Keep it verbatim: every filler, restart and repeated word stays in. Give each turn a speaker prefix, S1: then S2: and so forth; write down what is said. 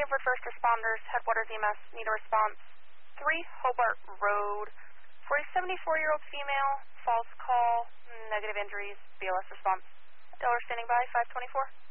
S1: Sanford First Responders, Headwaters E M S, need a response. three Hobart Road, for a seventy-four-year-old female, false call, negative injuries, B L S response. Deller standing by, five twenty-four.